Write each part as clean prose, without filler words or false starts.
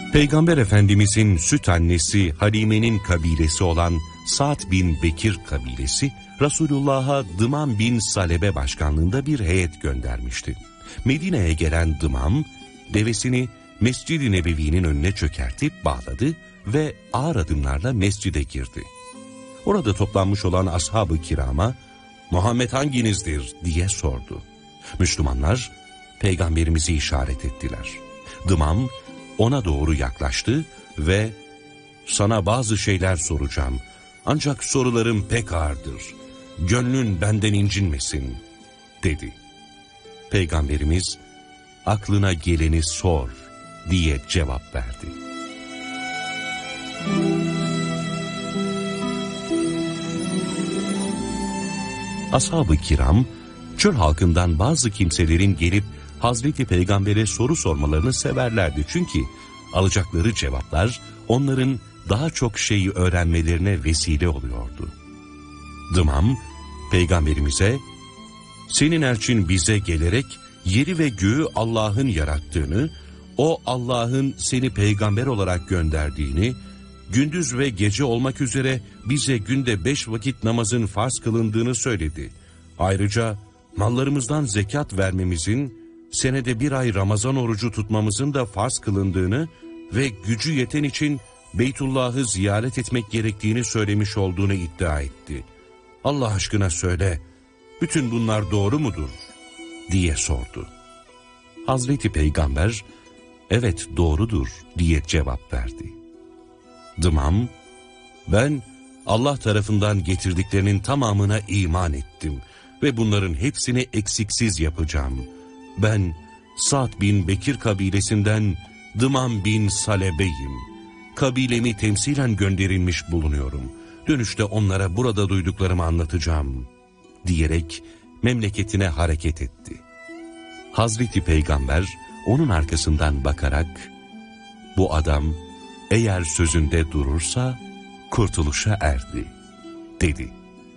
Peygamber Efendimizin süt annesi Halime'nin kabilesi olan Sa'd bin Bekir kabilesi, Resulullah'a Dımam bin Salebe başkanlığında bir heyet göndermişti. Medine'ye gelen Dımam, devesini Mescid-i Nebevi'nin önüne çökertip bağladı ve ağır adımlarla mescide girdi. Orada toplanmış olan ashab-ı kirama, "Muhammed hanginizdir?" diye sordu. Müslümanlar, Peygamberimizi işaret ettiler. Dımam, ona doğru yaklaştı ve "Sana bazı şeyler soracağım. Ancak sorularım pek ağırdır. Gönlün benden incinmesin," dedi. Peygamberimiz, "Aklına geleni sor," diye cevap verdi. Ashab-ı kiram, çöl halkından bazı kimselerin gelip Hazreti Peygamber'e soru sormalarını severlerdi. Çünkü alacakları cevaplar onların daha çok şeyi öğrenmelerine vesile oluyordu. Dımam, Peygamberimize, "Senin elçin bize gelerek yeri ve göğü Allah'ın yarattığını, o Allah'ın seni peygamber olarak gönderdiğini, gündüz ve gece olmak üzere bize günde 5 vakit namazın farz kılındığını söyledi. Ayrıca mallarımızdan zekat vermemizin, senede 1 ay Ramazan orucu tutmamızın da farz kılındığını ve gücü yeten için Beytullah'ı ziyaret etmek gerektiğini söylemiş olduğunu iddia etti. Allah aşkına söyle, bütün bunlar doğru mudur?" diye sordu. Hazreti Peygamber, "Evet doğrudur," diye cevap verdi. Dımam, "Ben Allah tarafından getirdiklerinin tamamına iman ettim ve bunların hepsini eksiksiz yapacağım. Ben Sa'd bin Bekir kabilesinden Dımam bin Salebe'yim. Kabilemi temsilen gönderilmiş bulunuyorum. Dönüşte onlara burada duyduklarımı anlatacağım," diyerek memleketine hareket etti. Hazreti Peygamber onun arkasından bakarak, "Bu adam eğer sözünde durursa kurtuluşa erdi," dedi.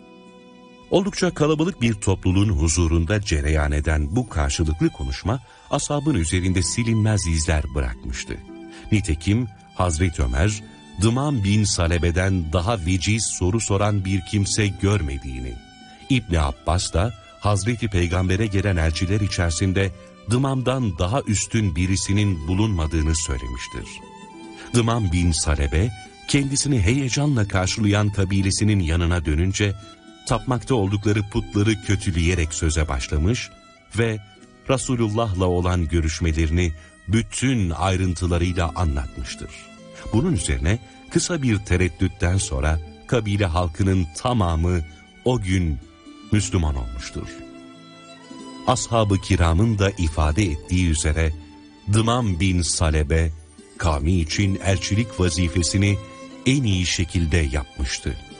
Oldukça kalabalık bir topluluğun huzurunda cereyan eden bu karşılıklı konuşma ashabın üzerinde silinmez izler bırakmıştı. Nitekim Hazreti Ömer, Dımam bin Salebe'den daha veciz soru soran bir kimse görmediğini, İbni Abbas da Hazreti Peygamber'e gelen elçiler içerisinde Dımam'dan daha üstün birisinin bulunmadığını söylemiştir. Dımam bin Salebe, kendisini heyecanla karşılayan kabilesinin yanına dönünce, tapmakta oldukları putları kötüleyerek söze başlamış ve Resulullah'la olan görüşmelerini bütün ayrıntılarıyla anlatmıştır. Bunun üzerine kısa bir tereddütten sonra kabile halkının tamamı o gün Müslüman olmuştur. Ashab-ı kiramın da ifade ettiği üzere Dımam bin Salebe, kavmi için elçilik vazifesini en iyi şekilde yapmıştı.